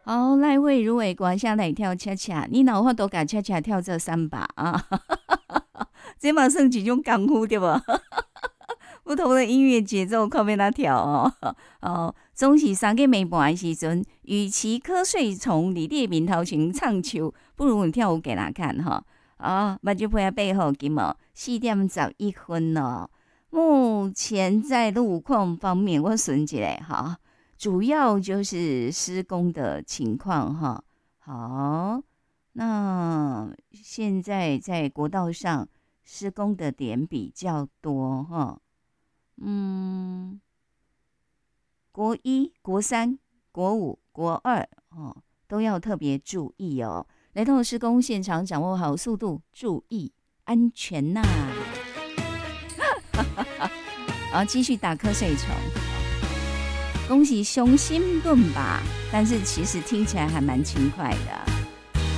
好，赖慧如伟歌声来跳恰恰，你哪有法度甲恰恰跳这三把啊？这嘛算一种功夫对吧？不同的音乐节奏靠边他跳哦。哦，总是三个暝半的时阵，与其瞌睡虫伫你面头前唱秋，不如你跳舞给他看哈。啊，目睭配合背后今嘛4:11哦。目前在路况方面，我顺一下哈，主要就是施工的情况哈。好，那现在在国道上施工的点比较多哈。国一、国三、国五、国二哦，都要特别注意哦。来到施工现场，掌握好速度，注意安全呐、好，继续打瞌睡虫。恭喜雄心论吧，但是其实听起来还蛮轻快的。